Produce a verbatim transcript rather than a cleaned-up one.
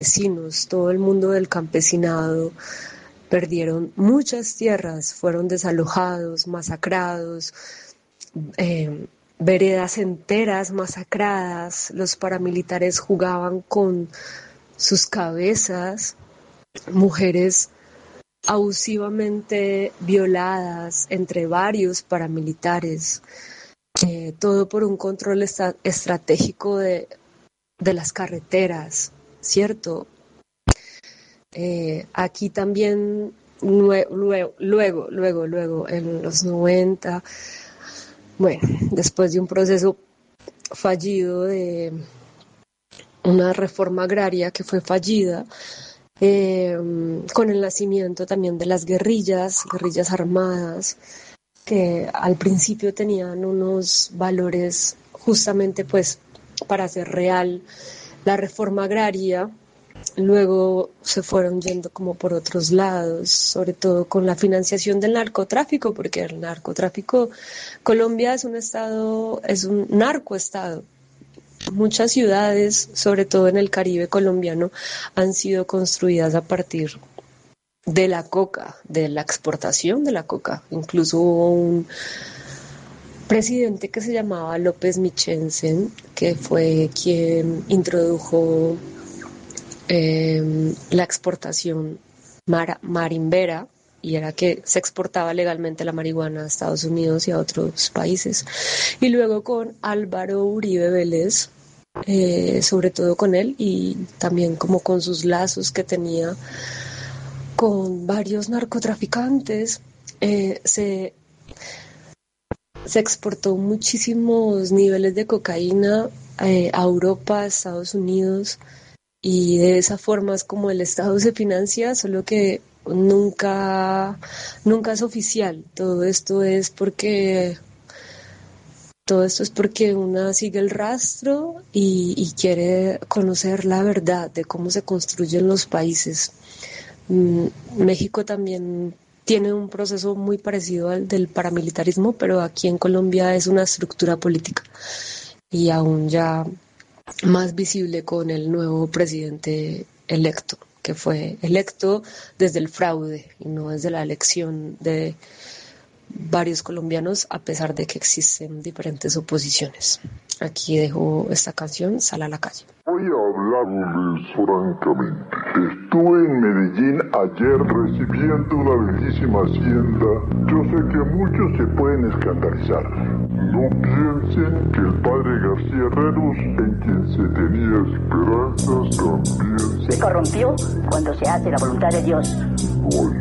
campesinos, todo el mundo del campesinado perdieron muchas tierras, fueron desalojados, masacrados, eh, veredas enteras masacradas, los paramilitares jugaban con sus cabezas, mujeres abusivamente violadas entre varios paramilitares, eh, todo por un control esta- estratégico de, de las carreteras, ¿cierto? Eh, aquí también lue- luego, luego, luego, luego, en los noventa, bueno, después de un proceso fallido de una reforma agraria que fue fallida, eh, con el nacimiento también de las guerrillas, guerrillas armadas, que al principio tenían unos valores justamente pues para hacer real la reforma agraria. Luego se fueron yendo como por otros lados, sobre todo con la financiación del narcotráfico, porque el narcotráfico, Colombia es un estado, es un narcoestado. Muchas ciudades, sobre todo en el Caribe colombiano, han sido construidas a partir de la coca, de la exportación de la coca. Incluso hubo un presidente que se llamaba López Michelsen, que fue quien introdujo eh, la exportación mar- marimbera, y era que se exportaba legalmente la marihuana a Estados Unidos y a otros países. Y luego con Álvaro Uribe Vélez, eh, sobre todo con él y también como con sus lazos que tenía con varios narcotraficantes, eh, se, se exportó muchísimos niveles de cocaína eh, a Europa, a Estados Unidos, y de esa forma es como el Estado se financia, solo que nunca, nunca es oficial. Todo esto es porque todo esto es porque una sigue el rastro y, y quiere conocer la verdad de cómo se construyen los países. Mm, México también tiene un proceso muy parecido al del paramilitarismo, pero aquí en Colombia es una estructura política y aún ya más visible con el nuevo presidente electo, que fue electo desde el fraude y no desde la elección de varios colombianos, a pesar de que existen diferentes oposiciones. Aquí dejo esta canción, Sal a la calle. Voy a hablarles francamente. Estuve en Medellín ayer recibiendo una bellísima hacienda. Yo sé que muchos se pueden escandalizar. No piensen que el padre García Herreros, en quien se tenía esperanzas, también se corrompió cuando se hace la voluntad de Dios. No,